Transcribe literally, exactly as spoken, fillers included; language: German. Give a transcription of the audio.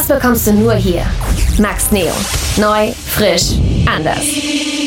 bekommst du nur hier. Max Neo. Neu, frisch, anders.